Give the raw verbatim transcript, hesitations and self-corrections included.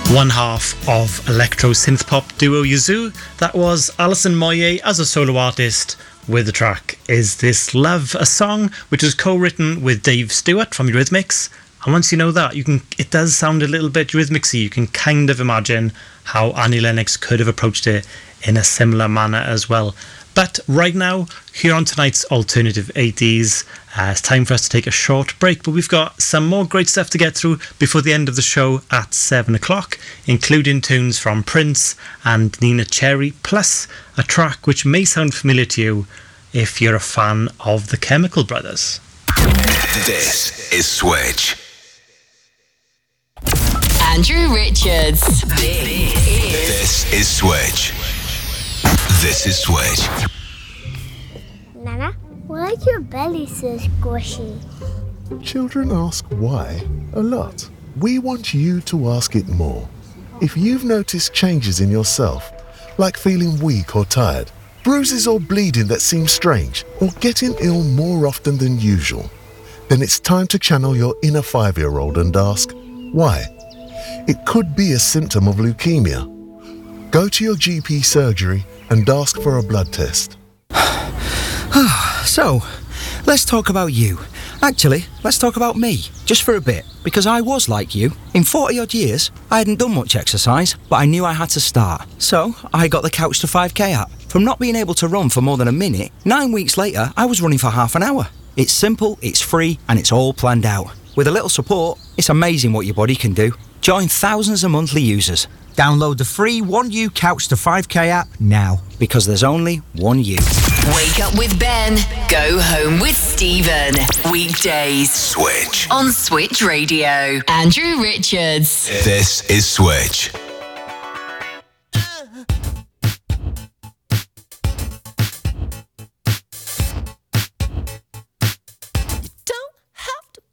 One half of electro synth pop duo Yazoo. That was Alison Moyet as a solo artist with the track Is This Love, a song which was co-written with Dave Stewart from Eurythmics. And once you know that, you can it does sound a little bit Eurythmicsy. You can kind of imagine how Annie Lennox could have approached it in a similar manner as well. But right now, here on tonight's Alternative eighties, uh, it's time for us to take a short break, but we've got some more great stuff to get through before the end of the show at seven o'clock, including tunes from Prince and Neneh Cherry, plus a track which may sound familiar to you if you're a fan of the Chemical Brothers. This is Switch. Andrew Richards. This, this is Switch. This is Switch. Nana, why is your belly so squishy? Children ask why a lot. We want you to ask it more. If you've noticed changes in yourself, like feeling weak or tired, bruises or bleeding that seem strange, or getting ill more often than usual, then it's time to channel your inner five-year-old and ask, why? It could be a symptom of leukemia. Go to your G P surgery and ask for a blood test. So, let's talk about you. Actually, let's talk about me, just for a bit, because I was like you. In forty odd years, I hadn't done much exercise, but I knew I had to start. So, I got the Couch to five K app. From not being able to run for more than a minute, nine weeks later, I was running for half an hour. It's simple, it's free, and it's all planned out. With a little support, it's amazing what your body can do. Join thousands of monthly users. Download the free one U Couch to five K app now. Because there's only one you. Wake up with Ben. Go home with Stephen. Weekdays. Switch. On Switch Radio. Andrew Richards. This is Switch.